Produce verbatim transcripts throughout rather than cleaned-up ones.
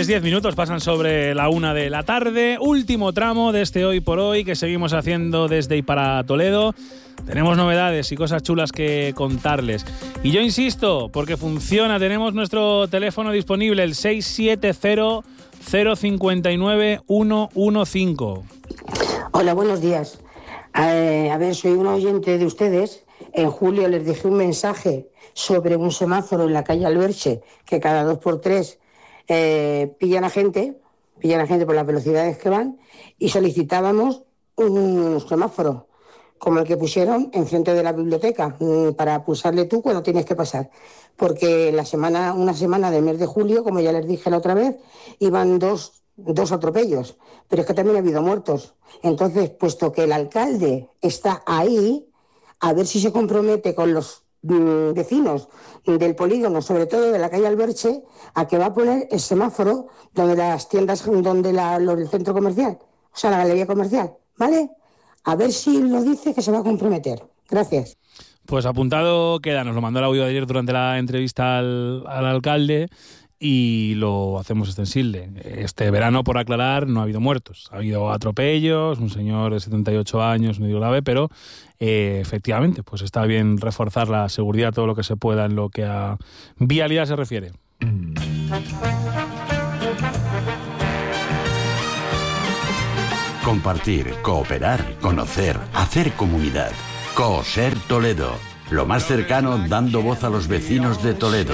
Pues diez minutos pasan sobre la una de la tarde, último tramo de este Hoy por Hoy que seguimos haciendo desde y para Toledo. Tenemos novedades y cosas chulas que contarles. Y yo insisto, porque funciona, tenemos nuestro teléfono disponible, el seis siete cero, cero cinco nueve, uno uno cinco. Hola, buenos días. Eh, a ver, soy un oyente de ustedes. En julio les dejé un mensaje sobre un semáforo en la calle Alberche, que cada dos por tres eh, pillan a gente, pillan a gente por las velocidades que van, y solicitábamos un semáforo como el que pusieron enfrente de la biblioteca, para pulsarle tú cuando tienes que pasar. Porque la semana, una semana del mes de julio, como ya les dije la otra vez, iban dos, dos atropellos, pero es que también ha habido muertos. Entonces, puesto que el alcalde está ahí, a ver si se compromete con los mm, vecinos del polígono, sobre todo de la calle Alberche, a que va a poner el semáforo donde las tiendas, donde la, lo del centro comercial, o sea, la galería comercial, ¿vale? A ver si lo dice, que se va a comprometer. Gracias. Pues apuntado queda, nos lo mandó el audio de ayer durante la entrevista al, al alcalde y lo hacemos extensible. Este verano, por aclarar, no ha habido muertos. Ha habido atropellos, un señor de setenta y ocho años, medio grave, pero eh, efectivamente, pues está bien reforzar la seguridad todo lo que se pueda en lo que a vialidad se refiere. Compartir, cooperar, conocer, hacer comunidad. Coser Toledo. Lo más cercano dando voz a los vecinos de Toledo.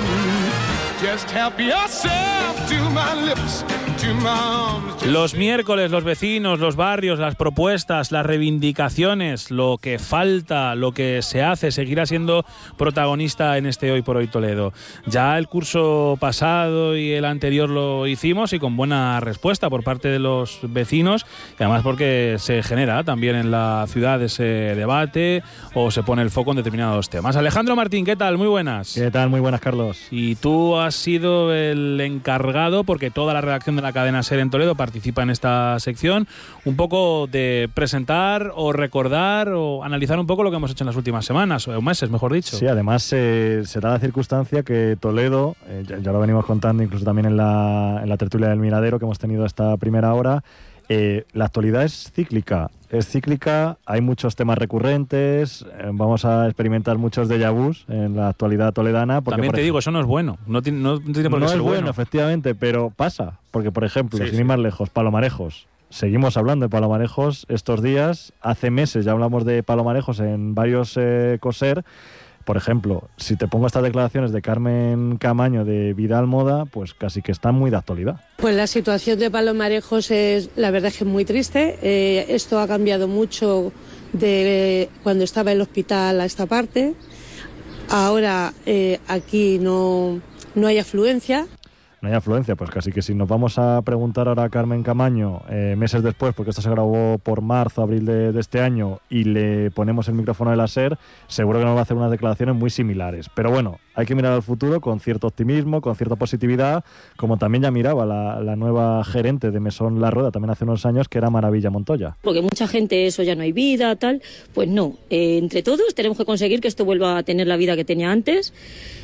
Los miércoles, los vecinos, los barrios, las propuestas, las reivindicaciones, lo que falta, lo que se hace, seguirá siendo protagonista en este Hoy por Hoy Toledo. Ya el curso pasado y el anterior lo hicimos y con buena respuesta por parte de los vecinos, y además porque se genera también en la ciudad ese debate o se pone el foco en determinados temas. Alejandro Martín, ¿qué tal? Muy buenas. ¿Qué tal? Muy buenas, Carlos. Y tú has sido el encargado, porque toda la redacción de la cadena SER en Toledo participa en esta sección, un poco de presentar o recordar o analizar un poco lo que hemos hecho en las últimas semanas o meses, mejor dicho. Sí, además eh, se da la circunstancia que Toledo, eh, ya, ya lo venimos contando incluso también en la, en la tertulia del Miradero que hemos tenido esta primera hora, eh, la actualidad es cíclica. Es cíclica, hay muchos temas recurrentes, eh, vamos a experimentar muchos déjà vus en la actualidad toledana. Porque, También te ejemplo, digo, eso no es bueno, no tiene, no tiene por qué no ser es bueno, bueno. efectivamente, pero pasa, porque por ejemplo, Sí, sin sí. ir más lejos, Palomarejos. Seguimos hablando de Palomarejos estos días, hace meses ya hablamos de Palomarejos en varios eh, coser. Por ejemplo, si te pongo estas declaraciones de Carmen Camaño de Vidal Moda, pues casi que están muy de actualidad. Pues la situación de Palomarejos es, la verdad es que es muy triste. Eh, esto ha cambiado mucho de cuando estaba el hospital a esta parte. Ahora eh, aquí no, no hay afluencia. No hay afluencia, pues casi que si nos vamos a preguntar ahora a Carmen Camaño, eh, meses después, porque esto se grabó por marzo, abril de, de este año, y le ponemos el micrófono de la SER, seguro que nos va a hacer unas declaraciones muy similares. Pero bueno, hay que mirar al futuro con cierto optimismo, con cierta positividad, como también ya miraba la, la nueva gerente de Mesón La Rueda, también hace unos años, que era Maravilla Montoya. Porque mucha gente, eso ya no hay vida, tal, pues no. Eh, entre todos tenemos que conseguir que esto vuelva a tener la vida que tenía antes,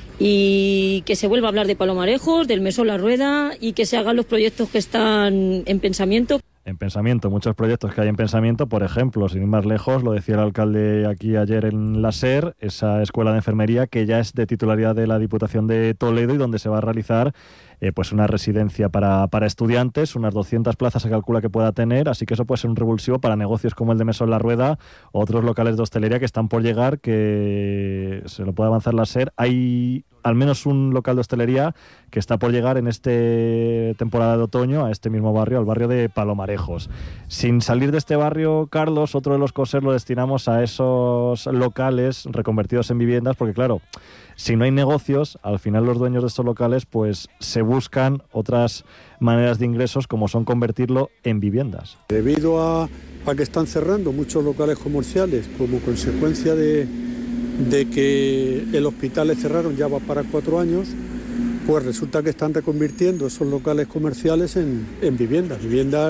y que se vuelva a hablar de Palomarejos, del Mesón La Rueda, y que se hagan los proyectos que están en pensamiento. En pensamiento, muchos proyectos que hay en pensamiento, por ejemplo, sin ir más lejos, lo decía el alcalde aquí ayer en la SER, esa escuela de enfermería que ya es de titularidad de la Diputación de Toledo y donde se va a realizar eh, pues una residencia para, para estudiantes, unas doscientas plazas se calcula que pueda tener, así que eso puede ser un revulsivo para negocios como el de Mesón La Rueda, otros locales de hostelería que están por llegar, que se lo puede avanzar la SER. Hay al menos un local de hostelería que está por llegar en esta temporada de otoño a este mismo barrio, al barrio de Palomarejos. Sin salir de este barrio, Carlos, otro de los cosers lo destinamos a esos locales reconvertidos en viviendas, porque claro, si no hay negocios, al final los dueños de estos locales pues se buscan otras maneras de ingresos, como son convertirlo en viviendas. Debido a, a que están cerrando muchos locales comerciales como consecuencia de, de que el hospital le cerraron ya va para cuatro años, pues resulta que están reconvirtiendo esos locales comerciales en, en viviendas, viviendas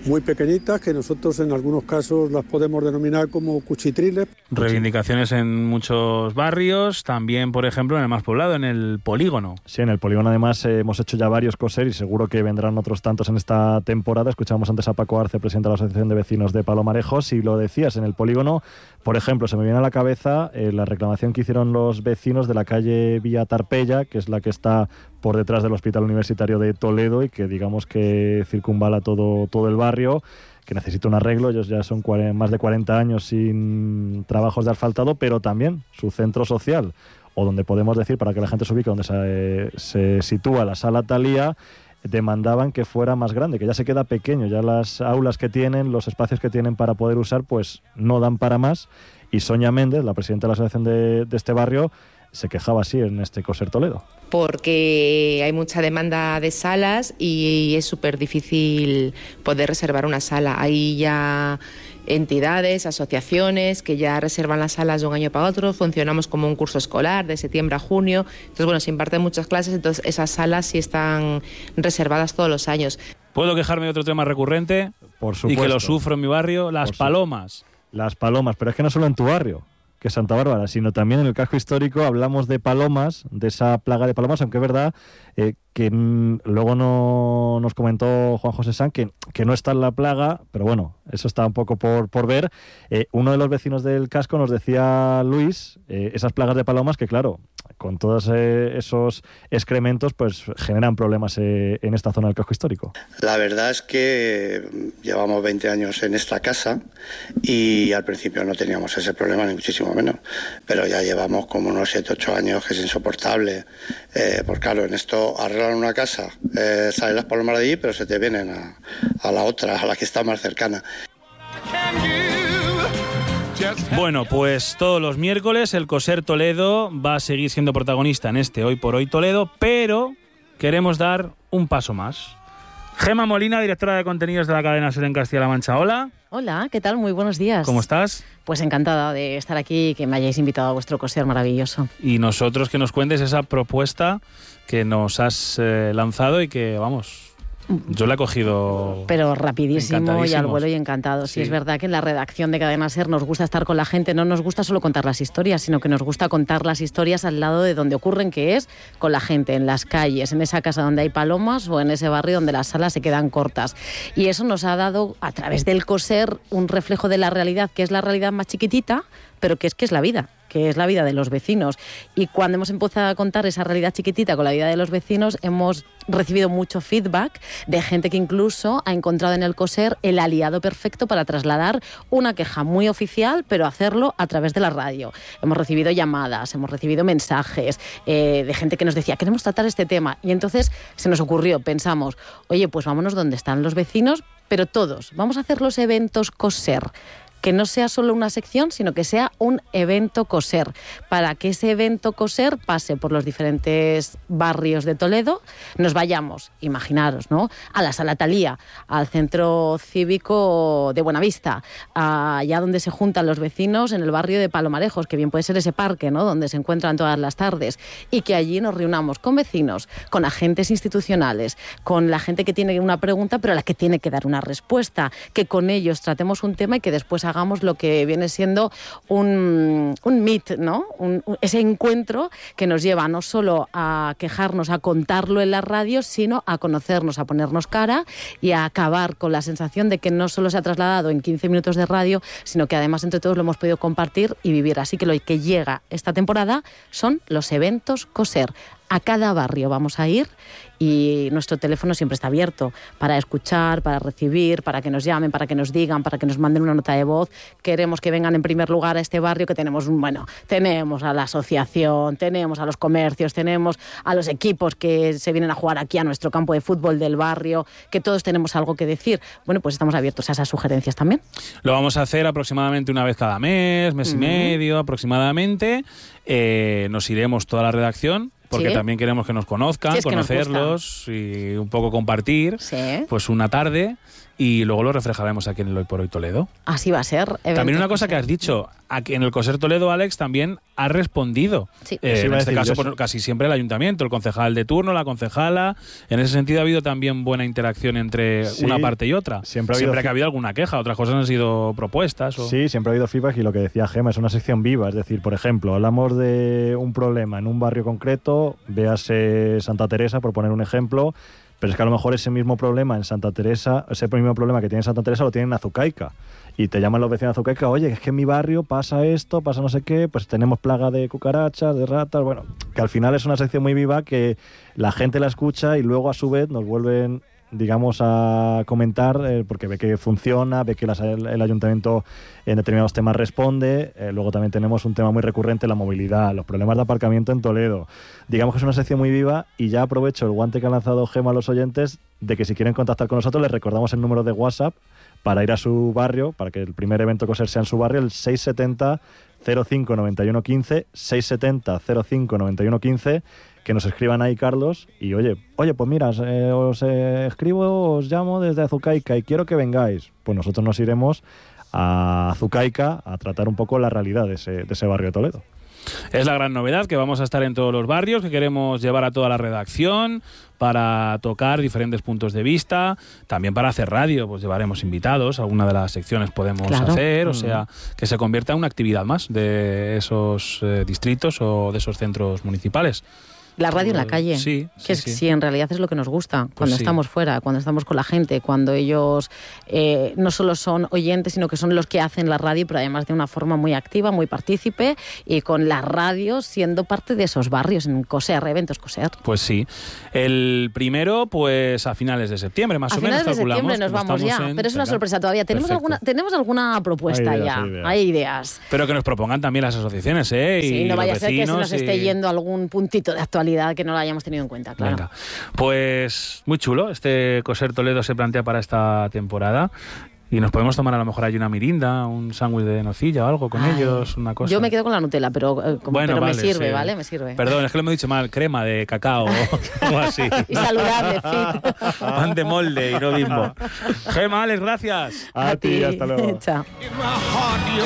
muy pequeñitas, que nosotros en algunos casos las podemos denominar como cuchitriles. Reivindicaciones en muchos barrios, también, por ejemplo, en el más poblado, en el polígono. Sí, en el polígono además eh, hemos hecho ya varios coser y seguro que vendrán otros tantos en esta temporada. Escuchamos antes a Paco Arce, presidente de la Asociación de Vecinos de Palomarejos, y lo decías, en el polígono, por ejemplo, se me viene a la cabeza eh, la reclamación que hicieron los vecinos de la calle Vía Tarpeya, que es la que está por detrás del Hospital Universitario de Toledo y que digamos que circunvala todo, todo el barrio, que necesita un arreglo. Ellos ya son más de cuarenta años sin trabajos de asfaltado, pero también su centro social, o donde podemos decir, para que la gente se ubique, donde se, se sitúa la Sala Thalía, demandaban que fuera más grande, que ya se queda pequeño, ya las aulas que tienen, los espacios que tienen para poder usar, pues no dan para más. Y Sonia Méndez, la presidenta de la asociación de, de este barrio, se quejaba así en este Coser Toledo. Porque hay mucha demanda de salas y es súper difícil poder reservar una sala. Hay ya entidades, asociaciones que ya reservan las salas de un año para otro. Funcionamos como un curso escolar de septiembre a junio. Entonces, bueno, se imparten muchas clases, entonces esas salas sí están reservadas todos los años. ¿Puedo quejarme de otro tema recurrente? Por supuesto. Y que lo sufro en mi barrio, las Por palomas. Las palomas, pero es que no solo en tu barrio, que es Santa Bárbara, sino también en el casco histórico hablamos de palomas, de esa plaga de palomas, aunque es verdad eh, que mm, luego no nos comentó Juan José San que, que no está en la plaga, pero bueno, eso está un poco por, por ver. Eh, uno de los vecinos del casco nos decía, Luis, eh, esas plagas de palomas que claro, con todos eh, esos excrementos pues generan problemas eh, en esta zona del casco histórico. La verdad es que llevamos veinte años en esta casa y al principio no teníamos ese problema, ni muchísimo menos, pero ya llevamos como unos siete ocho años que es insoportable, eh, porque claro, en esto arreglan una casa, eh, salen las palomas de allí, pero se te vienen a, a la otra, a la que está más cercana. Bueno, pues todos los miércoles el Coser Toledo va a seguir siendo protagonista en este Hoy por Hoy Toledo, pero queremos dar un paso más. Gemma Molina, directora de contenidos de la cadena SER en Castilla-La Mancha. Hola. Hola, ¿qué tal? Muy buenos días. ¿Cómo estás? Pues encantada de estar aquí y que me hayáis invitado a vuestro Coser maravilloso. Y nosotros que nos cuentes esa propuesta que nos has eh, lanzado y que, vamos, yo la he cogido... Pero rapidísimo y al vuelo y encantado. Sí. Sí, es verdad que en la redacción de Cadena SER nos gusta estar con la gente, no nos gusta solo contar las historias, sino que nos gusta contar las historias al lado de donde ocurren, que es con la gente, en las calles, en esa casa donde hay palomas o en ese barrio donde las salas se quedan cortas. Y eso nos ha dado, a través del Coser, un reflejo de la realidad, que es la realidad más chiquitita, pero que es que es la vida, que es la vida de los vecinos. Y cuando hemos empezado a contar esa realidad chiquitita con la vida de los vecinos, hemos recibido mucho feedback de gente que incluso ha encontrado en el Coser el aliado perfecto para trasladar una queja muy oficial, pero hacerlo a través de la radio. Hemos recibido llamadas, hemos recibido mensajes eh, de gente que nos decía, queremos tratar este tema. Y entonces se nos ocurrió, pensamos, oye, pues vámonos donde están los vecinos, pero todos, vamos a hacer los eventos Coser, que no sea solo una sección, sino que sea un evento Coser, para que ese evento Coser pase por los diferentes barrios de Toledo, nos vayamos, imaginaros, ¿no?, a la Sala Thalía, al Centro Cívico de Buenavista, allá donde se juntan los vecinos en el barrio de Palomarejos, que bien puede ser ese parque, ¿no?, donde se encuentran todas las tardes, y que allí nos reunamos con vecinos, con agentes institucionales, con la gente que tiene una pregunta, pero a la que tiene que dar una respuesta, que con ellos tratemos un tema y que después hagamos lo que viene siendo un, un meet, ¿no? Un, un, ese encuentro que nos lleva no solo a quejarnos, a contarlo en la radio, sino a conocernos, a ponernos cara y a acabar con la sensación de que no solo se ha trasladado en quince minutos de radio, sino que además entre todos lo hemos podido compartir y vivir. Así que lo que llega esta temporada son los eventos Coser. A cada barrio vamos a ir y nuestro teléfono siempre está abierto para escuchar, para recibir, para que nos llamen, para que nos digan, para que nos manden una nota de voz. Queremos que vengan en primer lugar a este barrio, que tenemos, bueno, tenemos a la asociación, tenemos a los comercios, tenemos a los equipos que se vienen a jugar aquí a nuestro campo de fútbol del barrio, que todos tenemos algo que decir. Bueno, pues estamos abiertos a esas sugerencias también. Lo vamos a hacer aproximadamente una vez cada mes, mes uh-huh. y medio aproximadamente. Eh, nos iremos toda la redacción, porque ¿sí? también queremos que nos conozcan, sí, es conocerlos que nos y un poco compartir, sí. pues una tarde y luego lo reflejaremos aquí en el Hoy por Hoy Toledo. Así va a ser. También una cosa que has dicho, aquí en el Coser Toledo, Alex, también ha respondido. Sí. Eh, Sí, en iba a este decir, caso, yo por- sí. casi siempre el ayuntamiento, el concejal de turno, la concejala. En ese sentido ha habido también buena interacción entre Sí, una parte y otra. siempre ha habido que fi- ha habido alguna queja, otras cosas han sido propuestas. O... Sí, siempre ha habido feedback y lo que decía Gema es una sección viva. Es decir, por ejemplo, hablamos de un problema en un barrio concreto, véase Santa Teresa, por poner un ejemplo, pero es que a lo mejor ese mismo problema en Santa Teresa, ese mismo problema que tiene en Santa Teresa lo tienen en Azucaica. Y te llaman los vecinos de Azucaica, oye, es que en mi barrio pasa esto, pasa no sé qué, pues tenemos plaga de cucarachas, de ratas, bueno, que al final es una sección muy viva que la gente la escucha y luego a su vez nos vuelven, digamos, a comentar, eh, porque ve que funciona, ve que las- el, el ayuntamiento en determinados temas responde. Eh, luego también tenemos un tema muy recurrente, la movilidad, los problemas de aparcamiento en Toledo. Digamos que es una sección muy viva y ya aprovecho el guante que ha lanzado Gema a los oyentes de que si quieren contactar con nosotros les recordamos el número de WhatsApp para ir a su barrio, para que el primer evento Coser sea en su barrio, el seis setenta cero cinco noventa y uno quince, seis setenta cero cinco noventa y uno quince, que nos escriban ahí, Carlos, y oye, oye, pues mira, eh, os eh, escribo, os llamo desde Azucaica y quiero que vengáis. Pues nosotros nos iremos a Azucaica a tratar un poco la realidad de ese, de ese barrio de Toledo. Es la gran novedad, que vamos a estar en todos los barrios, que queremos llevar a toda la redacción para tocar diferentes puntos de vista, también para hacer radio, pues llevaremos invitados, alguna de las secciones podemos Claro. hacer, o Mm. sea, que se convierta en una actividad más de esos eh, distritos o de esos centros municipales. La radio en la calle, Sí, que sí, es, sí. sí, en realidad es lo que nos gusta, Pues cuando sí. estamos fuera, cuando estamos con la gente, cuando ellos eh, no solo son oyentes, sino que son los que hacen la radio, pero además de una forma muy activa, muy partícipe, y con la radio siendo parte de esos barrios, en Coser, eventos Coser. Pues sí. El primero, pues a finales de septiembre, más A o menos, finales de calculamos. septiembre nos como vamos ya, estamos en- pero es una venga. sorpresa todavía. ¿Tenemos Perfecto. alguna, tenemos alguna propuesta Hay ideas, ya? hay ideas. Hay ideas. Pero que nos propongan también las asociaciones, ¿eh? Sí, y no vaya a los ser que se vecinos nos esté y- yendo algún puntito de actualidad que no lo hayamos tenido en cuenta, claro. Venga, pues muy chulo. Este Coser Toledo se plantea para esta temporada y nos podemos tomar a lo mejor ahí una mirinda, un sándwich de nocilla o algo con Ay, ellos, una cosa. Yo me quedo con la Nutella, pero, eh, como- Bueno, pero vale, me sirve, sí. ¿vale? Me sirve. Perdón, es que lo hemos dicho mal, crema de cacao o algo así. Y saludable, fit. Pan de molde y no bimbo. Gema, Alex, gracias. A, ti, hasta luego. Chao.